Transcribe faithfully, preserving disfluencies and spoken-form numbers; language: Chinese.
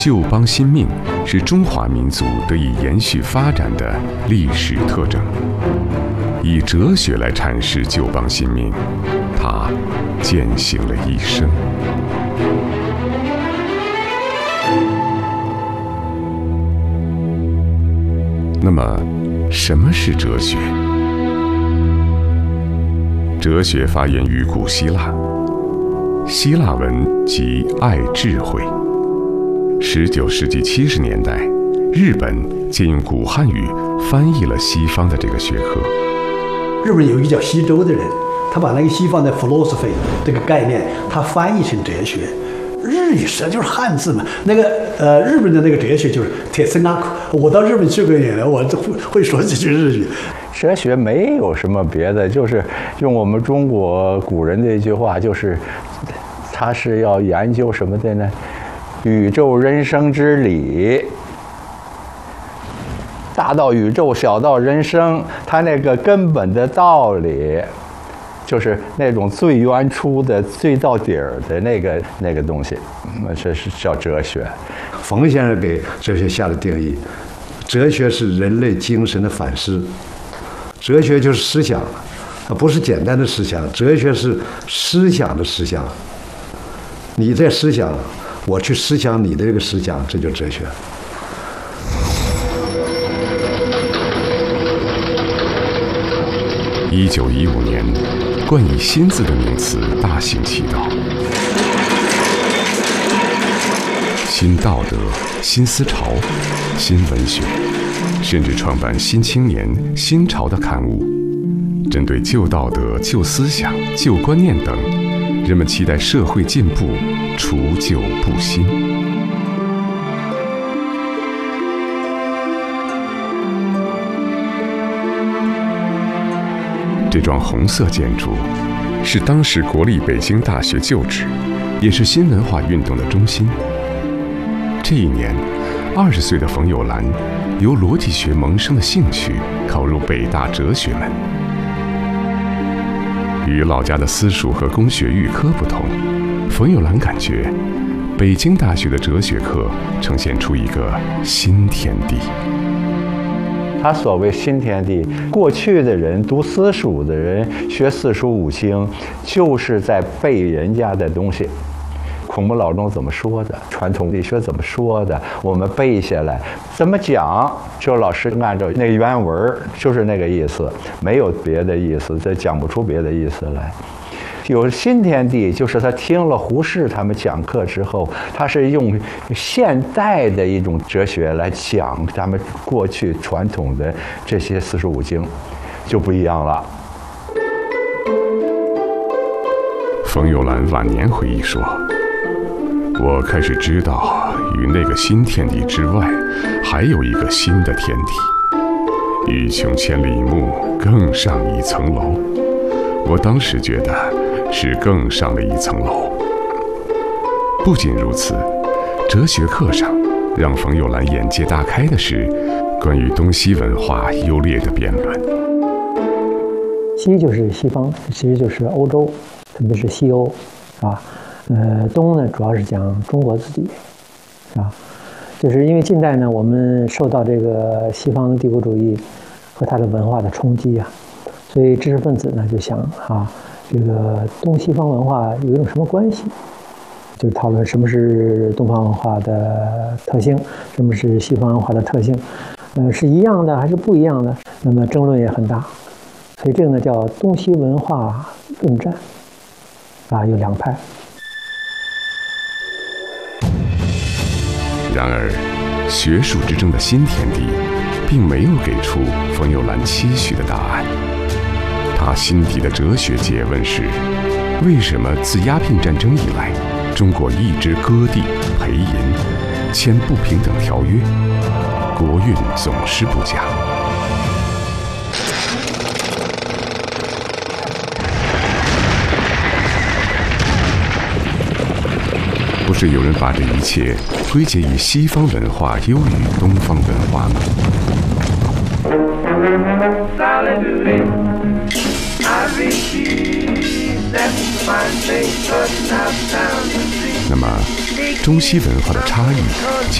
旧邦新命是中华民族得以延续发展的历史特征。以哲学来阐释旧邦新命，他践行了一生。那么，什么是哲学？哲学发源于古希腊，希腊文即爱智慧。十九世纪七十年代，日本借用古汉语翻译了西方的这个学科。 日本有一个叫西周的人，他把那个西方的 philosophy 这个概念，他翻译成哲学。日语实际上就是汉字嘛。那个呃，日本的那个哲学就是铁森阿库。我到日本去过一年了，我会会说几句日语。 哲学没有什么别的，就是用我们中国古人的一句话，就是他是要研究什么的呢？宇宙人生之理，大到宇宙，小到人生，它那个根本的道理，就是那种最原初的、最到底儿的那个那个东西，这是叫哲学。 冯先生给哲学下的定义：哲学是人类精神的反思，哲学就是思想，不是简单的思想，哲学是思想的思想。你在思想，我去思想你的这个思想，这就是哲学。 一九一五年，冠以“新”字的名词大行其道，新道德、新思潮、新文学，甚至创办《新青年》《新潮》的刊物，针对旧道德、旧思想、旧观念等，人们期待社会进步，除旧布新。这幢红色建筑是当时国立北京大学旧址，也是新文化运动的中心。这一年，二十岁的冯友兰由逻辑学萌生的兴趣考入北大哲学门。与老家的私塾和工学预科不同，冯友兰感觉北京大学的哲学课呈现出一个新天地。 他所谓新天地，过去的人读私塾的人学四书五经，就是在背人家的东西。孔孟老中怎么说的，传统理学怎么说的，我们背下来，怎么讲，就老师按照那个原文，就是那个意思，没有别的意思，这讲不出别的意思来。有新天地，就是他听了胡适他们讲课之后，他是用现代的一种哲学来讲他们过去传统的这些四书五经，就不一样了。 冯友兰晚年回忆说，我开始知道于那个新天地之外还有一个新的天地，欲穷千里目，更上一层楼。我当时觉得是更上了一层楼。不仅如此，哲学课上让冯友兰眼界大开的是关于东西文化优劣的辩论。 西就是西方，其实就是欧洲，特别是西欧，是吧？呃，东呢主要是讲中国自己，是吧？就是因为近代呢，我们受到这个西方帝国主义和它的文化的冲击啊，所以知识分子呢就想啊，这个东西方文化有一种什么关系？就是讨论什么是东方文化的特性，什么是西方文化的特性，呃，是一样的还是不一样的？那么争论也很大，所以这个呢叫东西文化论战，啊，有两派。 然而，学术之争的新天地，并没有给出冯友兰期许的答案。他心底的哲学诘问是：为什么自鸦片战争以来，中国一直割地、赔银、签不平等条约，国运总是不佳？不是有人把这一切归结于西方文化优于东方文化吗？I repeat, that's my face, but not down the street. 那么，中西文化的差异